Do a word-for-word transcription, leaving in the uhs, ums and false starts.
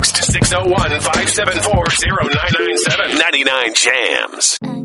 text six oh one, five seven four, oh nine nine seven. ninety-nine Jams.